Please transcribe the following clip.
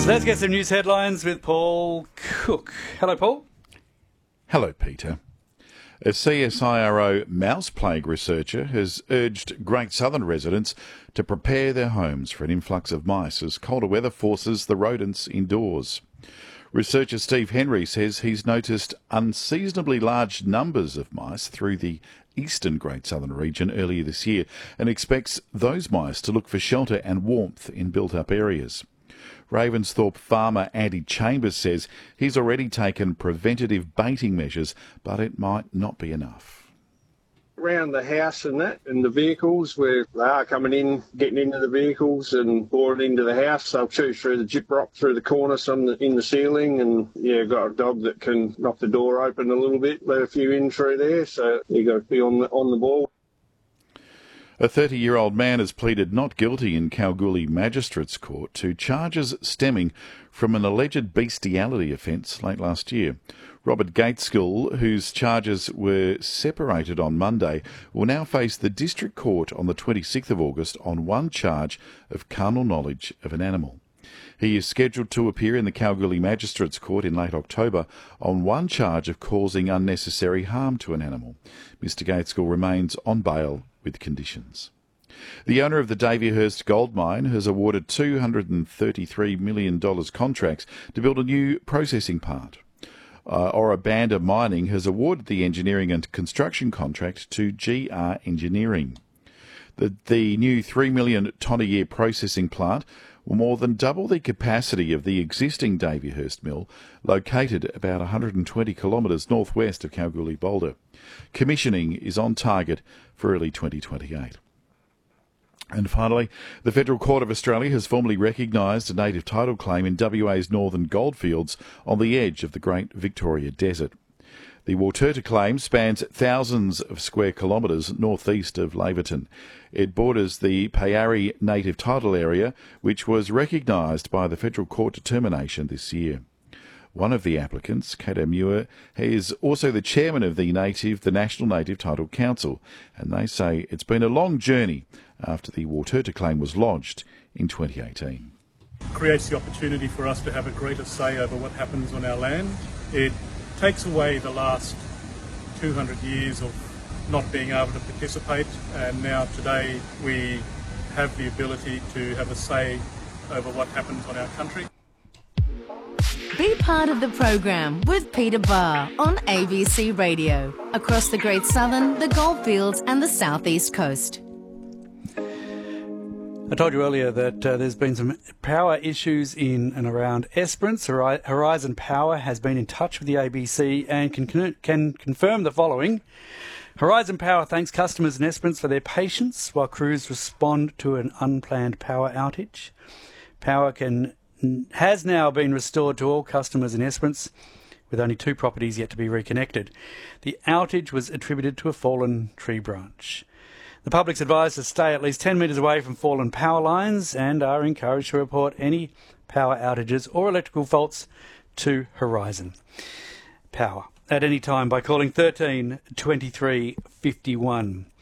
Let's get some news headlines with Paul Cook. Hello, Paul. Hello, Peter. A CSIRO mouse plague researcher has urged Great Southern residents to prepare their homes for an influx of mice as colder weather forces the rodents indoors. Researcher Steve Henry says he's noticed unseasonably large numbers of mice through the eastern Great Southern region earlier this year and expects those mice to look for shelter and warmth in built-up areas. Ravensthorpe farmer Andy Chambers says he's already taken preventative baiting measures, but it might not be enough. Around the house and that, and the vehicles where they are coming in, getting into the vehicles and boring into the house. They'll chew through the gyp rock through the cornice in the ceiling, and got a dog that can knock the door open a little bit, let a few in through there. So you got to be on the ball. A 30-year-old man has pleaded not guilty in Kalgoorlie Magistrates Court to charges stemming from an alleged bestiality offence late last year. Robert Gateskill, whose charges were separated on Monday, will now face the District Court on the 26th of August on one charge of carnal knowledge of an animal. He is scheduled to appear in the Kalgoorlie Magistrates Court in late October on one charge of causing unnecessary harm to an animal. Mr Gateskill remains on bail with conditions. The owner of the Davyhurst gold mine has awarded $233 million contracts to build a new processing plant. Ora Banda Mining has awarded the engineering and construction contract to GR Engineering. The new 3 million tonne a year processing plant will more than double the capacity of the existing Davyhurst mill, located about 120 kilometres northwest of Kalgoorlie-Boulder. Commissioning is on target for early 2028. And finally, the Federal Court of Australia has formally recognised a native title claim in WA's northern goldfields on the edge of the Great Victoria Desert. The Waturta claim spans thousands of square kilometres northeast of Laverton. It borders the Payari Native Title Area, which was recognised by the Federal Court determination this year. One of the applicants, Kato Muir, is also the chairman of the National Native Title Council, and they say it's been a long journey after the Waturta claim was lodged in 2018. Creates the opportunity for us to have a greater say over what happens on our land. It takes away the last 200 years of not being able to participate, and now today we have the ability to have a say over what happens on our country. Be part of the program with Peter Barr on ABC Radio, across the Great Southern, the Goldfields and the South East Coast. I told you earlier that there's been some power issues in and around Esperance. Horizon Power has been in touch with the ABC and can confirm the following. Horizon Power thanks customers in Esperance for their patience while crews respond to an unplanned power outage. Power has now been restored to all customers in Esperance, with only 2 properties yet to be reconnected. The outage was attributed to a fallen tree branch. The public's advised to stay at least 10 metres away from fallen power lines and are encouraged to report any power outages or electrical faults to Horizon Power at any time by calling 13 23 51.